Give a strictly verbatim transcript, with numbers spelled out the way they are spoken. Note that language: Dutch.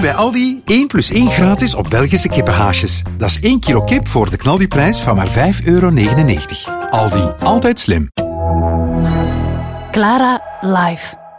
bij Aldi één plus één gratis op Belgische kippenhaasjes. Dat is één kilo kip voor de knaldiprijs van maar vijf euro negenennegentig. Aldi, altijd slim. Clara Live.